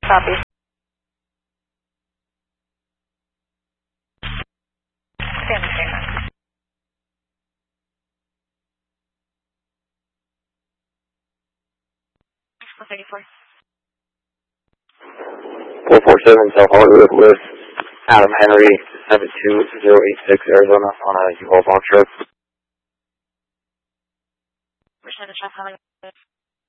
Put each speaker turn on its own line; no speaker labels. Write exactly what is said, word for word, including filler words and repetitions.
Copy. Stand the same. thirty-four.
four four seven South Hollywood with Adam Henry, seven two zero eight six Arizona on a U-Haul box trip.
Percent of South Hollywood.